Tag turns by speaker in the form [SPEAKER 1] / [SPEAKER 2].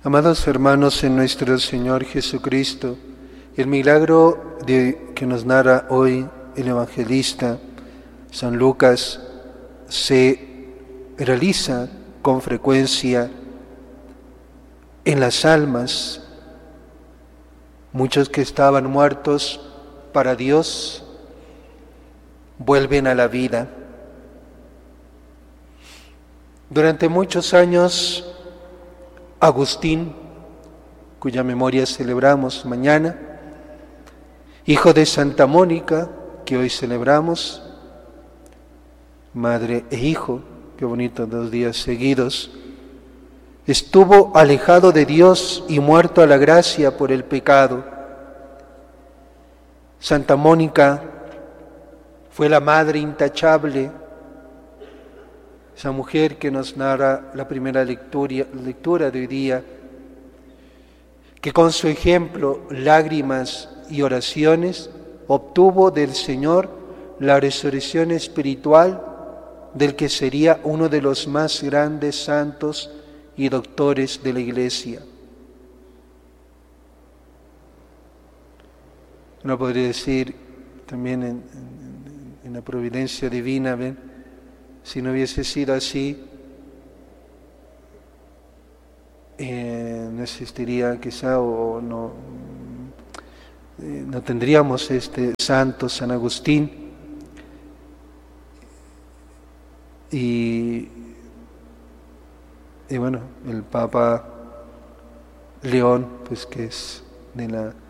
[SPEAKER 1] Amados hermanos en nuestro Señor Jesucristo, el milagro que nos narra hoy el evangelista San Lucas se realiza con frecuencia en las almas. Muchos que estaban muertos para Dios vuelven a la vida. Durante muchos años, Agustín, cuya memoria celebramos mañana, hijo de Santa Mónica, que hoy celebramos, madre e hijo, qué bonito, 2 días seguidos, estuvo alejado de Dios y muerto a la gracia por el pecado. Santa Mónica fue la madre intachable, esa mujer que nos narra la primera lectura de hoy día, que con su ejemplo, lágrimas y oraciones obtuvo del Señor la resurrección espiritual del que sería uno de los más grandes santos y doctores de la Iglesia. Uno podría decir también en la providencia divina, ¿ven? Si no hubiese sido así, no existiría quizá o no tendríamos este santo San Agustín. Y bueno, el Papa León, pues que es de la